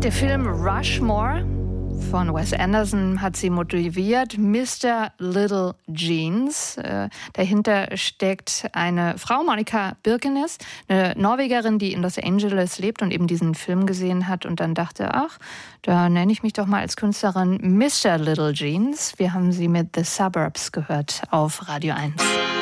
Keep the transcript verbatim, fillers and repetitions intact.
Der Film Rushmore von Wes Anderson hat sie motiviert. Mister Little Jeans. Äh, dahinter steckt eine Frau, Monica Birkenes, eine Norwegerin, die in Los Angeles lebt und eben diesen Film gesehen hat und dann dachte, ach, da nenne ich mich doch mal als Künstlerin Mister Little Jeans. Wir haben sie mit The Suburbs gehört auf Radio eins.